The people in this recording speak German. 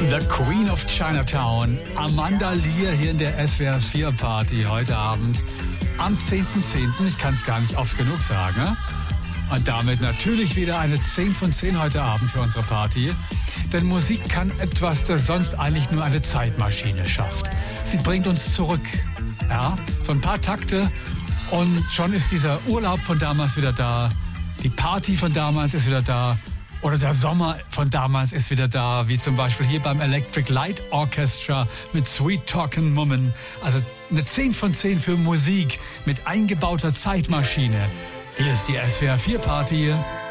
The Queen of Chinatown, Amanda Lear hier in der SWR 4 Party heute Abend am 10.10. Ich kann es gar nicht oft genug sagen. Und damit natürlich wieder eine 10 von 10 heute Abend für unsere Party. Denn Musik kann etwas, das sonst eigentlich nur eine Zeitmaschine schafft. Sie bringt uns zurück. Ja, so ein paar Takte und schon ist dieser Urlaub von damals wieder da. Die Party von damals ist wieder da. Oder der Sommer von damals ist wieder da, wie zum Beispiel hier beim Electric Light Orchestra mit Sweet Talkin' Woman. Also eine 10 von 10 für Musik mit eingebauter Zeitmaschine. Hier ist die SWR 4 Party.